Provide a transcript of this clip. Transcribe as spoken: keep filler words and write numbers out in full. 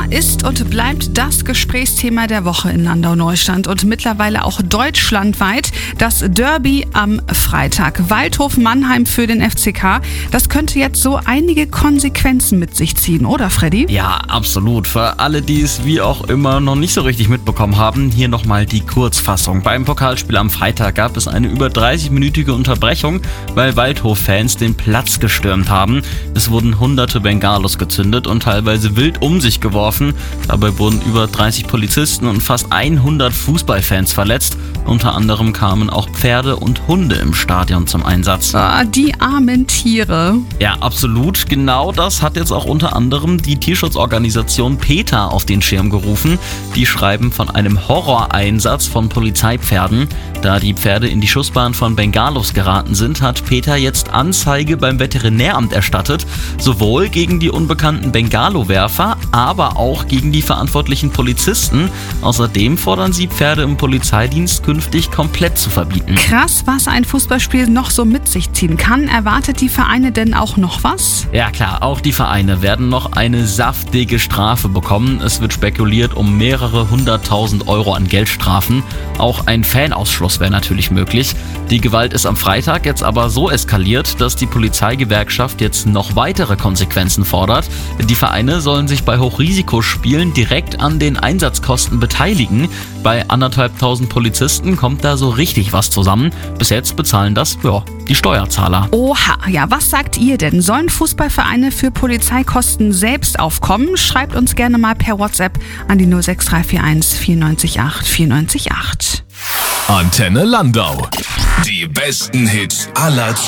ist und bleibt das Gesprächsthema der Woche in Landau-Neustadt und mittlerweile auch deutschlandweit. Das Derby am Freitag. Waldhof-Mannheim für den F C K. Das könnte jetzt so einige Konsequenzen mit sich ziehen, oder Freddy? Ja, absolut. Für alle, die es wie auch immer noch nicht so richtig mitbekommen haben, hier nochmal die Kurzfassung. Beim Pokalspiel am Freitag gab es eine über dreißig-minütige Unterbrechung, weil Waldhof-Fans den Platz gestürmt haben. Es wurden hunderte Bengalos gezündet und teilweise wild um sich geworfen. Dabei wurden über dreißig Polizisten und fast hundert Fußballfans verletzt. Unter anderem kamen auch Pferde und Hunde im Stadion zum Einsatz. Ah, die armen Tiere. Ja, absolut. Genau das hat jetzt auch unter anderem die Tierschutzorganisation PETA auf den Schirm gerufen. Die schreiben von einem Horroreinsatz von Polizeipferden. Da die Pferde in die Schussbahn von Bengalos geraten sind, hat PETA jetzt Anzeige beim Veterinäramt erstattet. Sowohl gegen die unbekannten Bengalo-Werfer, aber auch gegen die verantwortlichen Polizisten. Außerdem fordern sie, Pferde im Polizeidienst künftig komplett zu verbieten. Krass, was ein Fußballspiel noch so mit sich ziehen kann. Erwartet die Vereine denn auch noch was? Ja klar, auch die Vereine werden noch eine saftige Strafe bekommen. Es wird spekuliert um mehrere hunderttausend Euro an Geldstrafen. Auch ein Fanausschluss wäre natürlich möglich. Die Gewalt ist am Freitag jetzt aber so eskaliert, dass die Polizeigewerkschaft jetzt noch weitere Konsequenzen fordert. Die Vereine sollen sich bei Hochrisikospielen direkt an den Einsatzkosten beteiligen. Bei anderthalbtausend Polizisten kommt da so richtig was zusammen. Bis jetzt bezahlen das, ja, die Steuerzahler. Oha, ja, was sagt ihr denn? Sollen Fußballvereine für Polizeikosten selbst aufkommen? Schreibt uns gerne mal per WhatsApp an die null sechs drei vier eins vier neun acht vier neun acht. Antenne Landau. Die besten Hits aller Zeiten.